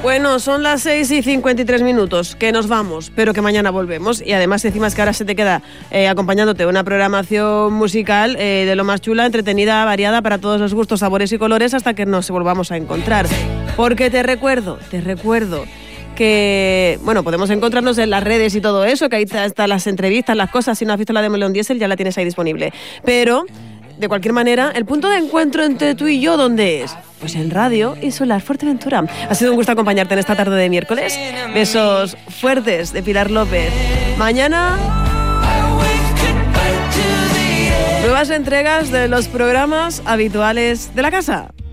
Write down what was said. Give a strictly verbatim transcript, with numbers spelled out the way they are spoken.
Bueno, son las seis y cincuenta y tres minutos, que nos vamos, pero que mañana volvemos. Y además, encima es que ahora se te queda eh, acompañándote una programación musical eh, de lo más chula, entretenida, variada, para todos los gustos, sabores y colores, hasta que nos volvamos a encontrar. Porque te recuerdo, te recuerdo que, bueno, podemos encontrarnos en las redes y todo eso, que ahí están las entrevistas, las cosas. Si no has visto la de Melón Diesel, ya la tienes ahí disponible. Pero, de cualquier manera, el punto de encuentro entre tú y yo, ¿dónde es? Pues en Radio Insular Fuerteventura. Ha sido un gusto acompañarte en esta tarde de miércoles. Besos fuertes de Pilar López. Mañana, nuevas entregas de los programas habituales de la casa.